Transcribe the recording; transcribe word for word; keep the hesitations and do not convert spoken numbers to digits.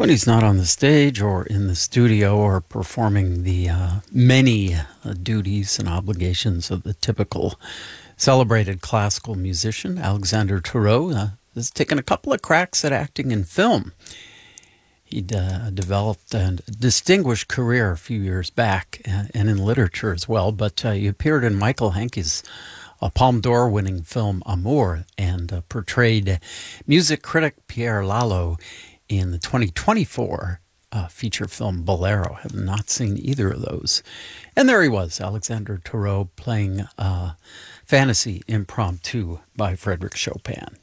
When he's not on the stage or in the studio or performing the uh, many uh, duties and obligations of the typical celebrated classical musician, Alexander Turreau uh, has taken a couple of cracks at acting in film. He'd uh, developed a distinguished career a few years back uh, and in literature as well, but uh, he appeared in Michael Hanke's a Palme d'Or winning film Amour and uh, portrayed music critic Pierre Lalo in the twenty twenty-four uh, feature film Bolero. Have not seen either of those. And there he was, Alexander Turreau, playing uh, Fantasy Impromptu by Frédéric Chopin.